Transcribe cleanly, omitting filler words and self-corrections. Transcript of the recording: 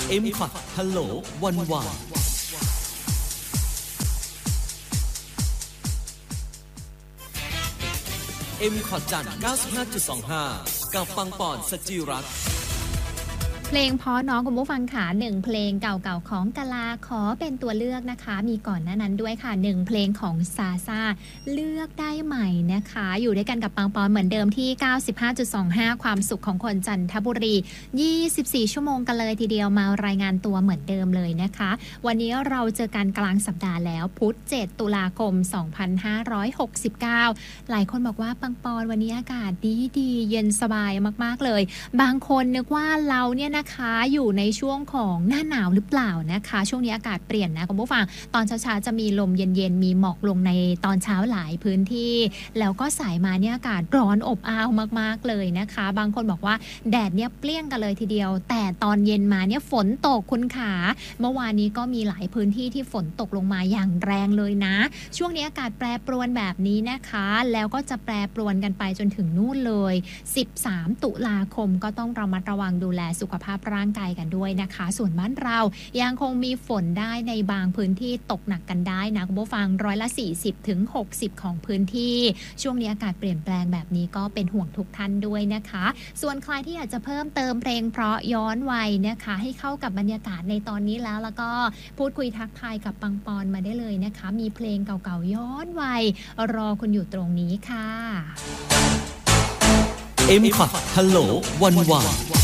M-Pot ฮัลโหลวันวานM-Pot จันทร์ 95.25 กับปังปอนสจิรัตน์เพลงเพราะน้องคุณผู้ฟังค่ะ1เพลงเก่าๆของกะลาขอเป็นตัวเลือกนะคะมีก่อนหน้านั้นด้วยค่ะ1เพลงของซาซ่าเลือกได้ใหม่นะคะอยู่ด้วยกันกับปังปอนเหมือนเดิมที่ 95.25 ความสุขของคนจันทบุรี24ชั่วโมงกันเลยทีเดียวมารายงานตัวเหมือนเดิมเลยนะคะวันนี้เราเจอกันกลางสัปดาห์แล้วพุธ7ตุลาคม2569หลายคนบอกว่าปังปอนวันนี้อากาศดีๆเย็นสบายมากๆเลยบางคนนึกว่าเราเนี่ยนะคะอยู่ในช่วงของหน้าหนาวหรือเปล่านะคะช่วงนี้อากาศเปลี่ยนนะคุณผู้ฟังตอนเช้าๆจะมีลมเย็นๆมีหมอกลงในตอนเช้าหลายพื้นที่แล้วก็สายมาเนี่ยอากาศร้อนอบอ้าวมากๆเลยนะคะบางคนบอกว่าแดดเนี่ยเปรี้ยงกันเลยทีเดียวแต่ตอนเย็นมาเนี่ยฝนตกคุณขาเมื่อวานนี้ก็มีหลายพื้นที่ที่ฝนตกลงมาอย่างแรงเลยนะช่วงนี้อากาศแปรปรวนแบบนี้นะคะแล้วก็จะแปรปรวนกันไปจนถึงนู่นเลย13ตุลาคมก็ต้องระมัดระวังดูแลสุขภาพร่างกายกันด้วยนะคะส่วนบ้านเรายังคงมีฝนได้ในบางพื้นที่ตกหนักกันได้นะคุณผู้ฟัง40%ถึง 60% ของพื้นที่ช่วงนี้อากาศเปลี่ยนแปลงแบบนี้ก็เป็นห่วงทุกท่านด้วยนะคะส่วนใครที่อยากจะเพิ่มเติมเพลงเพราะย้อนวัยนะคะให้เข้ากับบรรยากาศในตอนนี้แล้วก็พูดคุยทักทายกับปังปอนมาได้เลยนะคะมีเพลงเก่าๆย้อนวัยรอคุณอยู่ตรงนี้ค่ะ M-Pot ฮัลโหลวันวาน